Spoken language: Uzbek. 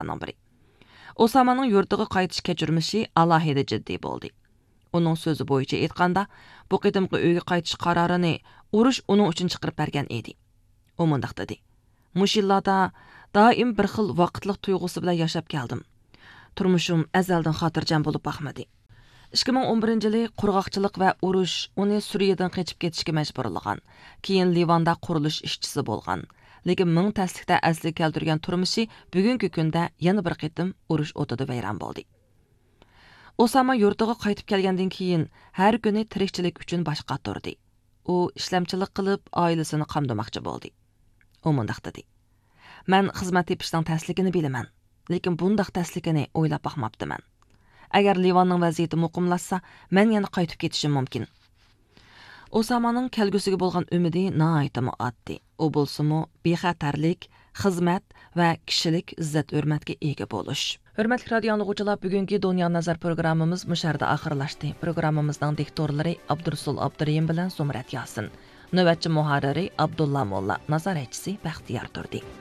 biri. Osamaning yurtiga qaytish kechirmishi alohida jiddiy bo'ldi. Uning so'zi bo'yicha aytganda, bu qitimqi uyga qaytish qarorini urush uning uchun chiqarib bergan edi. U mundaq dedi: "Mushillarda doim bir xil vaqtliq tuyg'usi bilan yashab keldim. Turmushim azaldan xotirjam bo'lib baxmadi. 2011-yili qurg'oqchilik va urush uni Suriyadan qochib ketishga majburlagan. Keyin Livanda qurilish ishchisi bo'lgan. Lekin ming taslikda asli keltirgan turmushi bugungi kunda yana bir qitim urush o'tida vayron bo'ldi. Osama yurtiga qaytib kelgandan keyin har kuni tirikchilik uchun boshqa turdi. U ishlamchilik qilib oilasini qamdamoqchi bo'ldi. U mundaq dedi: "Men xizmat tepishning tasligini bilaman, lekin bundaq tasligini o'ylab baxmabdiman. Agar Livanning vaziyati muqimlashsa, men yana qaytib ketishim mumkin." Osamaning kelgusiga bo'lgan umidi nihoyatda oddiy. U bo'lsa-mu bexatarlik, xizmat va kishilik izzat-hurmatga ega bo'lish. Hurmatli radio anglag'uvchilar, bugungi Dunyo nazar programmamiz musharda oxirlashdi. Programmamizning diktorlari Abdursul Abdurayim bilan Sumrat Yasin, navbatchi muharriri Abdulla Molla, nazoratchisi Baxtiyor Turdi.